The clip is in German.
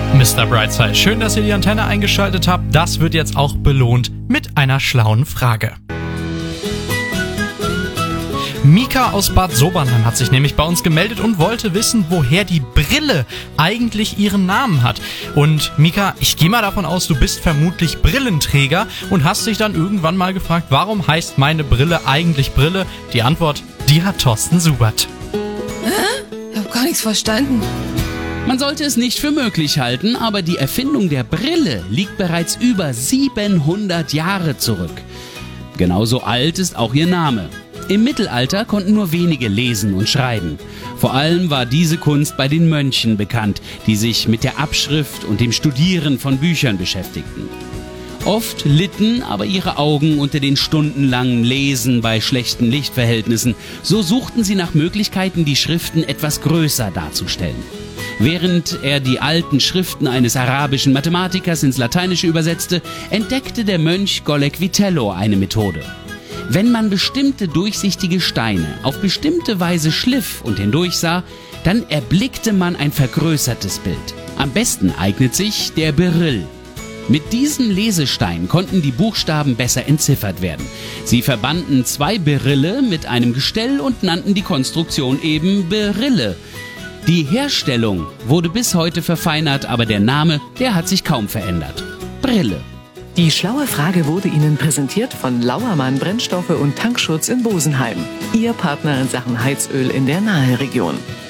Mr. Brightside, schön, dass ihr die Antenne eingeschaltet habt. Das wird jetzt auch belohnt mit einer schlauen Frage. Mika aus Bad Sobernheim hat sich nämlich bei uns gemeldet und wollte wissen, woher die Brille eigentlich ihren Namen hat. Und Mika, ich gehe mal davon aus, du bist vermutlich Brillenträger und hast dich dann irgendwann mal gefragt, warum heißt meine Brille eigentlich Brille? Die Antwort, die hat Thorsten Subert. Ich hab gar nichts verstanden. Man sollte es nicht für möglich halten, aber die Erfindung der Brille liegt bereits über 700 Jahre zurück. Genauso alt ist auch ihr Name. Im Mittelalter konnten nur wenige lesen und schreiben. Vor allem war diese Kunst bei den Mönchen bekannt, die sich mit der Abschrift und dem Studieren von Büchern beschäftigten. Oft litten aber ihre Augen unter den stundenlangen Lesen bei schlechten Lichtverhältnissen. So suchten sie nach Möglichkeiten, die Schriften etwas größer darzustellen. Während er die alten Schriften eines arabischen Mathematikers ins Lateinische übersetzte, entdeckte der Mönch Golec Vitello eine Methode. Wenn man bestimmte durchsichtige Steine auf bestimmte Weise schliff und hindurchsah, dann erblickte man ein vergrößertes Bild. Am besten eignet sich der Beryll. Mit diesem Lesestein konnten die Buchstaben besser entziffert werden. Sie verbanden zwei Berylle mit einem Gestell und nannten die Konstruktion eben Berille. Die Herstellung wurde bis heute verfeinert, aber der Name, der hat sich kaum verändert. Brille. Die schlaue Frage wurde Ihnen präsentiert von Lauermann Brennstoffe und Tankschutz in Bosenheim. Ihr Partner in Sachen Heizöl in der Naheregion.